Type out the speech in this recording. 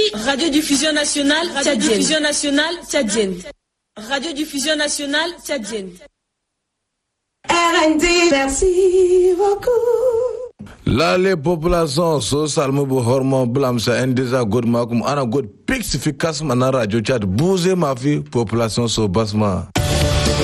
Radiodiffusion nationale tchadienne. Radiodiffusion nationale tchadienne. RND, merci beaucoup. Là, les populations, so salmo bu hormon blam sa endeza god makum ana god pixification na radio chat bouger ma vie population so basma.